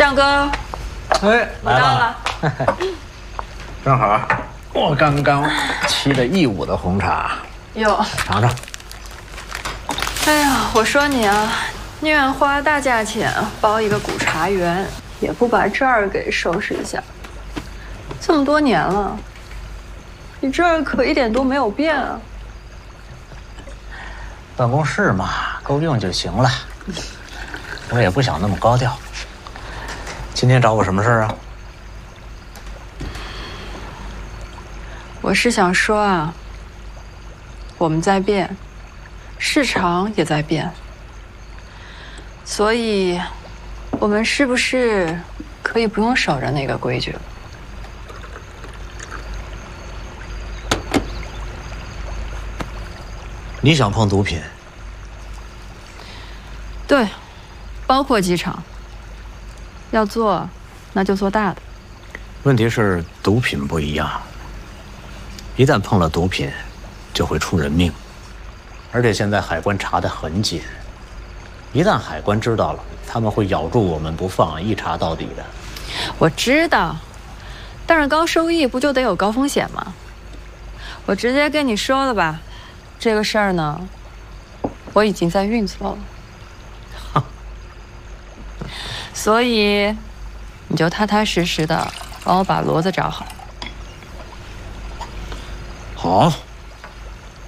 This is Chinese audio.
向哥， 哎， 我到了。 正好，我刚刚沏了1午的红茶， 哟， 尝尝。 哎呀，我说你啊，宁愿花大价钱包一个古茶园，也不把这儿给收拾一下。这么多年了，你这儿可一点都没有变啊。 办公室嘛，够用就行了。我也不想那么高调。今天找我什么事儿啊？ 我是想说啊，我们在变，市场也在变，所以，我们是不是可以不用守着那个规矩了？ 你想碰毒品？ 对，包括机场。要做，那就做大的。 问题是毒品不一样，一旦碰了毒品，就会出人命。而且现在海关查得很紧，一旦海关知道了，他们会咬住我们不放，一查到底的。 我知道，但是高收益不就得有高风险吗？我直接跟你说了吧，这个事儿呢，我已经在运作了。所以，你就踏踏实实的帮我把骡子找好。 好。